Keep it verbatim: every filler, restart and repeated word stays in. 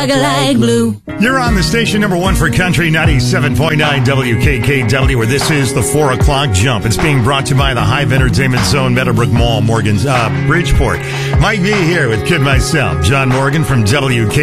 like, like blue. You're on the station number one for country, ninety-seven point nine W K K W, where this is the four o'clock jump. It's being brought to you by the Hive Entertainment Zone, Meadowbrook Mall, Morgan's, uh, Bridgeport. Mike V here with Kid Myself, John Morgan from W K.